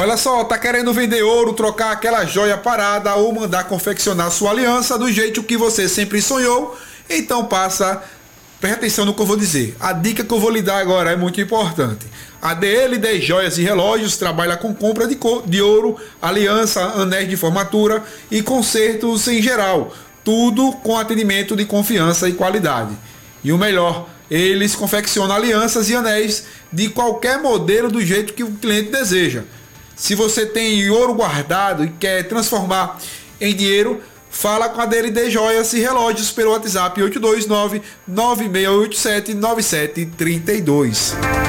Olha só, tá querendo vender ouro, trocar aquela joia parada ou mandar confeccionar sua aliança do jeito que você sempre sonhou? Então presta atenção no que eu vou dizer. A dica que eu vou lhe dar agora é muito importante. A DLD Joias e Relógios trabalha com compra de ouro, aliança, anéis de formatura e consertos em geral. Tudo com atendimento de confiança e qualidade. E o melhor, eles confeccionam alianças e anéis de qualquer modelo do jeito que o cliente deseja. Se você tem ouro guardado e quer transformar em dinheiro, fala com a DLD Joias e Relógios pelo WhatsApp 829-9687-9732.